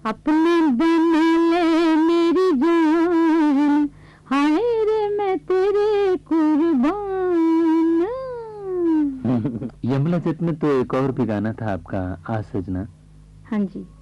अपने बना ले मेरी जान, हाय रे मैं तेरे कुर्बान। यमला जट में तो एक और भी गाना था आपका, आ सजना। हाँ जी।